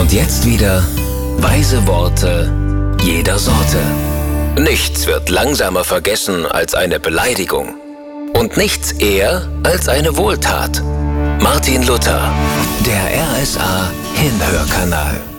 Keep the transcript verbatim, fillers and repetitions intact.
Und jetzt wieder weise Worte jeder Sorte. Nichts wird langsamer vergessen als eine Beleidigung. Und nichts eher als eine Wohltat. Martin Luther, der R S A Hinhörkanal.